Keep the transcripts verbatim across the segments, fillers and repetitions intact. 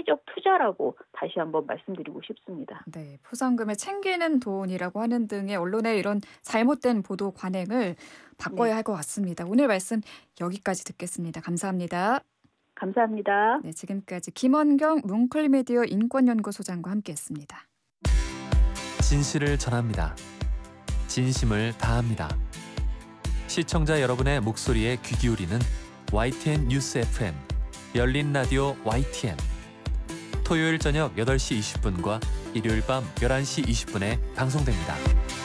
합리적 투자라고 다시 한번 말씀드리고 싶습니다. 네, 포상금을 챙기는 돈이라고 하는 등의 언론의 이런 잘못된 보도 관행을 바꿔야 네. 할 것 같습니다. 오늘 말씀 여기까지 듣겠습니다. 감사합니다. 감사합니다. 네, 지금까지 김원경 뭉클미디어 인권연구소장과 함께했습니다. 진실을 전합니다. 진심을 다합니다. 시청자 여러분의 목소리에 귀 기울이는 와이티엔 뉴스 에프엠 열린 라디오 와이티엔 토요일 저녁 여덟 시 이십 분과 일요일 밤 열한 시 이십 분에 방송됩니다.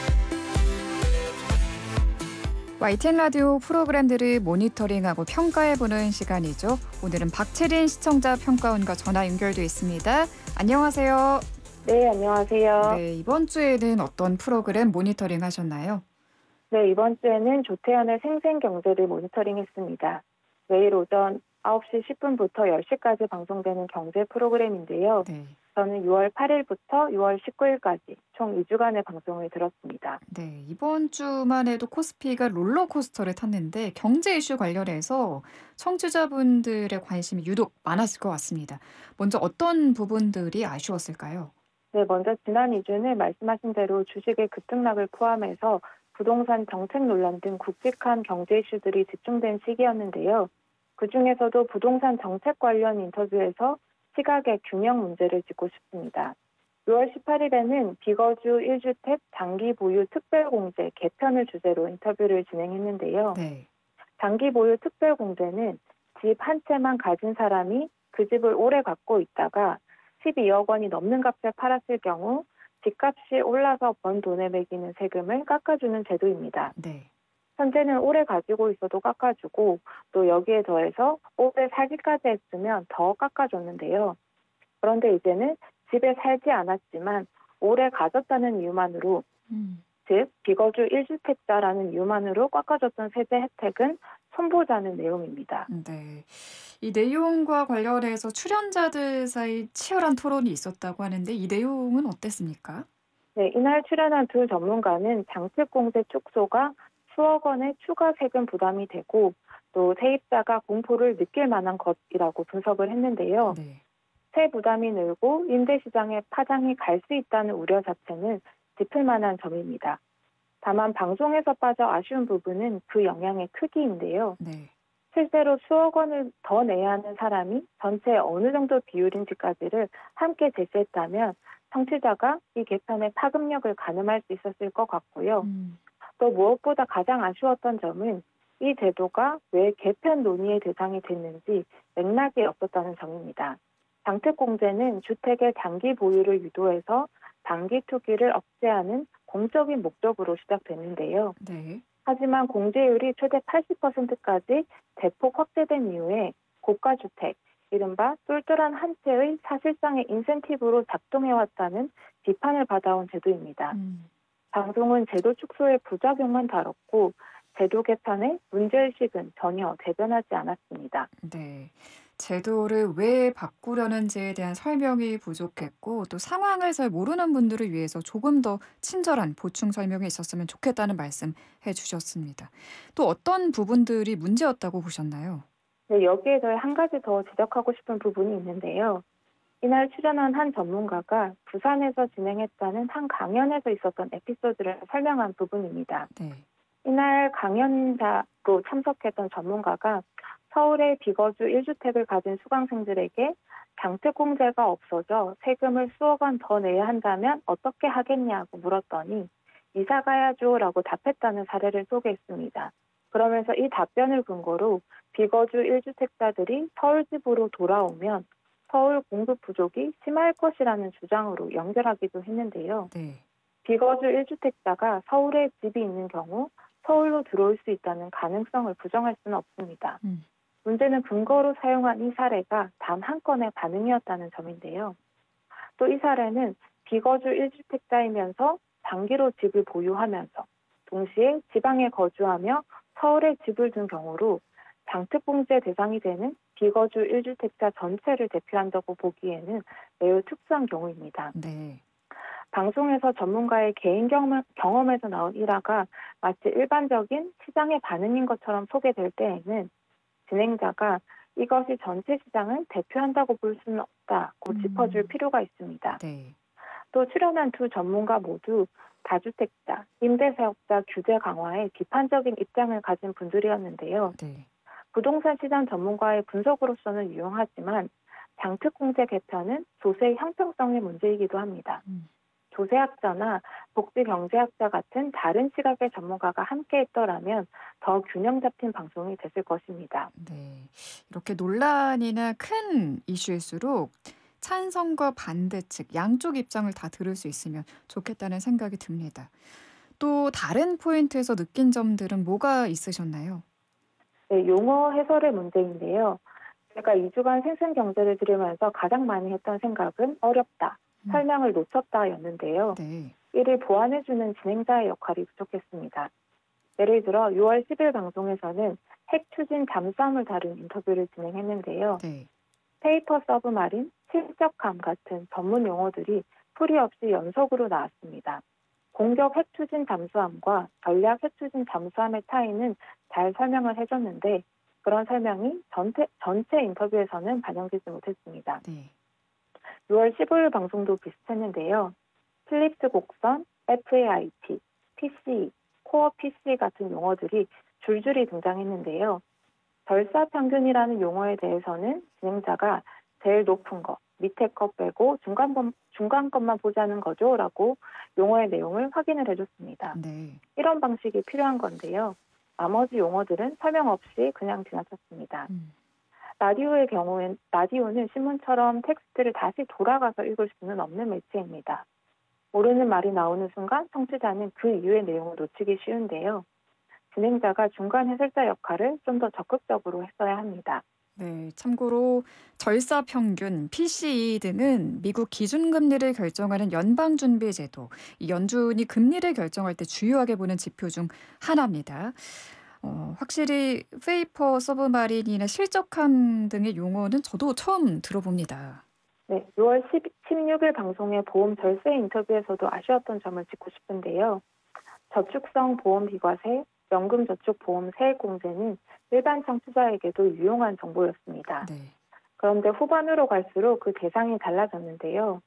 와이티엔 라디오 프로그램들을 모니터링하고 평가해보는 시간이죠. 오늘은 박채린 시청자 평가원과 전화 연결돼 있습니다. 안녕하세요. 네, 안녕하세요. 네, 이번 주에는 어떤 프로그램 모니터링 하셨나요? 네, 이번 주에는 조태현의 생생경제를 모니터링했습니다. 매일 오전 아홉 시 십 분부터 열 시까지 방송되는 경제 프로그램인데요. 네. 저는 유월 팔 일부터 유월 십구 일까지 총 이 주간의 방송을 들었습니다. 네, 이번 주만 해도 코스피가 롤러코스터를 탔는데 경제 이슈 관련해서 청취자분들의 관심이 유독 많았을 것 같습니다. 먼저 어떤 부분들이 아쉬웠을까요? 네, 먼저 지난 이 주는 말씀하신 대로 주식의 급등락을 포함해서 부동산 정책 논란 등 굵직한 경제 이슈들이 집중된 시기였는데요. 그중에서도 부동산 정책 관련 인터뷰에서 시각의 균형 문제를 짚고 싶습니다. 유월 십팔 일에는 비거주 일 주택 장기 보유 특별공제 개편을 주제로 인터뷰를 진행했는데요. 네. 장기 보유 특별공제는 집 한 채만 가진 사람이 그 집을 오래 갖고 있다가 십이억 원이 넘는 값에 팔았을 경우 집값이 올라서 번 돈에 매기는 세금을 깎아주는 제도입니다. 네. 현재는 오래 가지고 있어도 깎아주고 또 여기에 더해서 오래 살기까지 했으면 더 깎아줬는데요. 그런데 이제는 집에 살지 않았지만 오래 가졌다는 이유만으로 음. 즉 비거주 일 주택자라는 이유만으로 깎아줬던 세제 혜택은 손보자는 내용입니다. 네. 이 내용과 관련해서 출연자들 사이 치열한 토론이 있었다고 하는데 이 내용은 어땠습니까? 네, 이날 출연한 두 전문가는 장특공제 축소가 수억 원의 추가 세금 부담이 되고 또 세입자가 공포를 느낄 만한 것이라고 분석을 했는데요. 네. 세 부담이 늘고 임대시장에 파장이 갈 수 있다는 우려 자체는 짚을 만한 점입니다. 다만 방송에서 빠져 아쉬운 부분은 그 영향의 크기인데요. 네. 실제로 수억 원을 더 내야 하는 사람이 전체의 어느 정도 비율인지까지를 함께 제시했다면 청취자가 이 개편의 파급력을 가늠할 수 있었을 것 같고요. 음. 또 무엇보다 가장 아쉬웠던 점은 이 제도가 왜 개편 논의의 대상이 됐는지 맥락이 없었다는 점입니다. 장특공제는 주택의 단기 보유를 유도해서 단기 투기를 억제하는 공적인 목적으로 시작됐는데요. 네. 하지만 공제율이 최대 팔십 퍼센트까지 대폭 확대된 이후에 고가주택, 이른바 똘똘한 한 채의 사실상의 인센티브로 작동해왔다는 비판을 받아온 제도입니다. 음. 방송은 제도 축소의 부작용만 다뤘고 제도 개편의 문제의식은 전혀 대변하지 않았습니다. 네. 제도를 왜 바꾸려는지에 대한 설명이 부족했고 또 상황을 잘 모르는 분들을 위해서 조금 더 친절한 보충 설명이 있었으면 좋겠다는 말씀 해주셨습니다. 또 어떤 부분들이 문제였다고 보셨나요? 네, 여기에 더해 한 가지 더 지적하고 싶은 부분이 있는데요. 이날 출연한 한 전문가가 부산에서 진행했다는 한 강연에서 있었던 에피소드를 설명한 부분입니다. 네. 이날 강연자로 참석했던 전문가가 서울의 비거주 일 주택을 가진 수강생들에게 장특공제가 없어져 세금을 수억 원 더 내야 한다면 어떻게 하겠냐고 물었더니 이사 가야죠라고 답했다는 사례를 소개했습니다. 그러면서 이 답변을 근거로 비거주 일 주택자들이 서울집으로 돌아오면 서울 공급 부족이 심할 것이라는 주장으로 연결하기도 했는데요. 네. 비거주 일 주택자가 서울에 집이 있는 경우 서울로 들어올 수 있다는 가능성을 부정할 수는 없습니다. 음. 문제는 근거로 사용한 이 사례가 단 한 건의 반응이었다는 점인데요. 또 이 사례는 비거주 일 주택자이면서 장기로 집을 보유하면서 동시에 지방에 거주하며 서울에 집을 둔 경우로 장특공제 대상이 되는 비거주 일 주택자 전체를 대표한다고 보기에는 매우 특수한 경우입니다. 네. 방송에서 전문가의 개인 경험, 경험에서 나온 일화가 마치 일반적인 시장의 반응인 것처럼 소개될 때에는 진행자가 이것이 전체 시장을 대표한다고 볼 수는 없다고 음. 짚어줄 필요가 있습니다. 네. 또 출연한 두 전문가 모두 다주택자, 임대사업자 규제 강화에 비판적인 입장을 가진 분들이었는데요. 네. 부동산 시장 전문가의 분석으로서는 유용하지만 장특공제 개편은 조세의 형평성의 문제이기도 합니다. 음. 조세학자나 복지경제학자 같은 다른 시각의 전문가가 함께 했더라면 더 균형 잡힌 방송이 됐을 것입니다. 네. 이렇게 논란이나 큰 이슈일수록 찬성과 반대 측 양쪽 입장을 다 들을 수 있으면 좋겠다는 생각이 듭니다. 또 다른 포인트에서 느낀 점들은 뭐가 있으셨나요? 네, 용어 해설의 문제인데요. 제가 이 주간 생생 경제를 들으면서 가장 많이 했던 생각은 어렵다, 음. 설명을 놓쳤다였는데요. 네. 이를 보완해주는 진행자의 역할이 부족했습니다. 예를 들어 유월 십일 방송에서는 핵 추진 잠수함을 다룬 인터뷰를 진행했는데요. 네. 페이퍼 서브마린, 실적함 같은 전문 용어들이 풀이 없이 연속으로 나왔습니다. 공격 핵 추진 잠수함과 전략 핵 추진 잠수함의 차이는 잘 설명을 해줬는데 그런 설명이 전체, 전체 인터뷰에서는 반영되지 못했습니다. 네. 유월 십오일 방송도 비슷했는데요. 필립스 곡선, 에프에이아이티, 피씨이, 코어 피씨 같은 용어들이 줄줄이 등장했는데요. 절사 평균이라는 용어에 대해서는 진행자가 제일 높은 거, 밑에 거 빼고 중간, 중간 것만 보자는 거죠 라고 용어의 내용을 확인을 해줬습니다. 네. 이런 방식이 필요한 건데요. 나머지 용어들은 설명 없이 그냥 지나쳤습니다. 음. 라디오의 경우엔 라디오는 신문처럼 텍스트를 다시 돌아가서 읽을 수는 없는 매체입니다. 모르는 말이 나오는 순간 청취자는 그 이후의 내용을 놓치기 쉬운데요. 진행자가 중간 해설자 역할을 좀 더 적극적으로 했어야 합니다. 네, 참고로 절사평균, 피씨이 등은 미국 기준금리를 결정하는 연방준비제도, 이 연준이 금리를 결정할 때 주요하게 보는 지표 중 하나입니다. 어, 확실히 페이퍼 서브마린이나 실적함 등의 용어는 저도 처음 들어봅니다. 네, 유월 십육일 방송의 보험 절세 인터뷰에서도 아쉬웠던 점을 짚고 싶은데요. 저축성 보험 비과세, 연금저축보험 세액공제는 일반 청취자에게도 유용한 정보였습니다. 네. 그런데 후반으로 갈수록 그 대상이 달라졌는데요.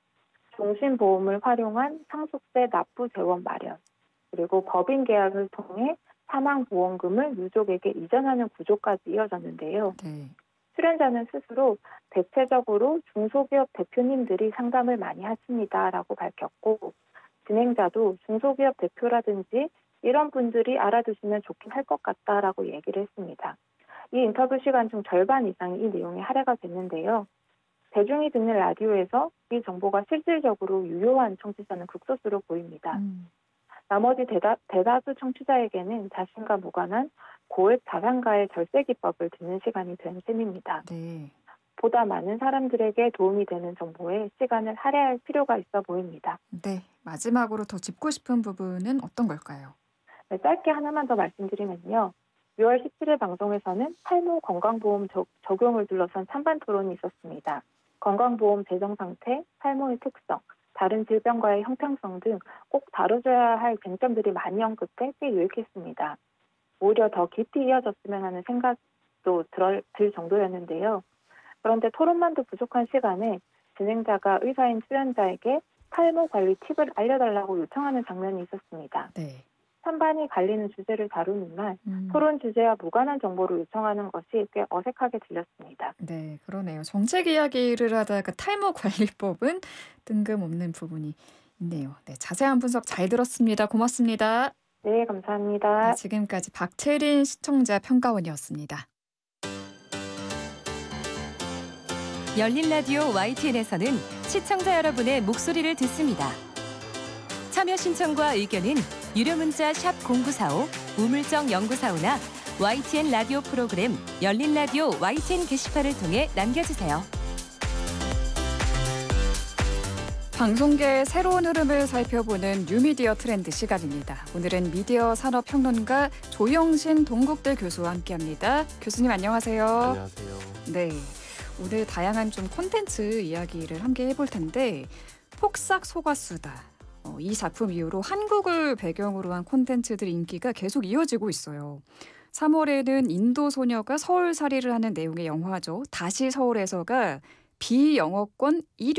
종신보험을 활용한 상속세 납부 재원 마련, 그리고 법인 계약을 통해 사망보험금을 유족에게 이전하는 구조까지 이어졌는데요. 네. 출연자는 스스로 대체적으로 중소기업 대표님들이 상담을 많이 하십니다라고 밝혔고, 진행자도 중소기업 대표라든지 이런 분들이 알아두시면 좋긴 할 것 같다라고 얘기를 했습니다. 이 인터뷰 시간 중 절반 이상이 이 내용에 할애가 됐는데요. 대중이 듣는 라디오에서 이 정보가 실질적으로 유효한 청취자는 극소수로 보입니다. 음. 나머지 대다, 대다수 청취자에게는 자신과 무관한 고액 자산가의 절세 기법을 듣는 시간이 된 셈입니다. 네. 보다 많은 사람들에게 도움이 되는 정보에 시간을 할애할 필요가 있어 보입니다. 네. 마지막으로 더 짚고 싶은 부분은 어떤 걸까요? 네, 짧게 하나만 더 말씀드리면요. 유월 십칠일 방송에서는 탈모 건강보험 적, 적용을 둘러싼 찬반 토론이 있었습니다. 건강보험 재정 상태, 탈모의 특성, 다른 질병과의 형평성 등 꼭 다뤄줘야 할 쟁점들이 많이 언급돼 꽤 유익했습니다. 오히려 더 깊이 이어졌으면 하는 생각도 들, 들 정도였는데요. 그런데 토론만도 부족한 시간에 진행자가 의사인 출연자에게 탈모 관리 팁을 알려달라고 요청하는 장면이 있었습니다. 네. 찬반이 갈리는 주제를 다루는 날 음. 토론 주제와 무관한 정보를 요청하는 것이 꽤 어색하게 들렸습니다. 네, 그러네요. 정책 이야기를 하다가 탈모 관리법은 뜬금없는 부분이 있네요. 네, 자세한 분석 잘 들었습니다. 고맙습니다. 네, 감사합니다. 네, 지금까지 박채린 시청자 평가원이었습니다. 열린 라디오 와이티엔에서는 시청자 여러분의 목소리를 듣습니다. 참여 신청과 의견은 유료 문자 샵 공구사오, 우물정 영구사오나 와이티엔 라디오 프로그램 열린 라디오 와이티엔 게시판을 통해 남겨주세요. 방송계의 새로운 흐름을 살펴보는 뉴미디어 트렌드 시간입니다. 오늘은 미디어 산업평론가 조영신 동국대 교수와 함께합니다. 교수님 안녕하세요. 안녕하세요. 네, 오늘 다양한 좀 콘텐츠 이야기를 함께 해볼 텐데 폭삭 속았수다. 어, 이 작품 이후로 한국을 배경으로 한 콘텐츠들 인기가 계속 이어지고 있어요. 삼월에는 인도 소녀가 서울살이를 하는 내용의 영화죠. 다시 서울에서가 비영어권 일 위